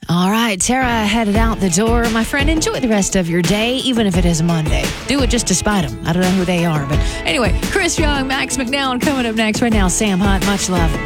All right, Tara headed out the door. My friend, enjoy the rest of your day, even if it is a Monday. Do it just to spite them. I don't know who they are. But anyway, Chris Young, Max McNown coming up next. Right now, Sam Hunt. Much love.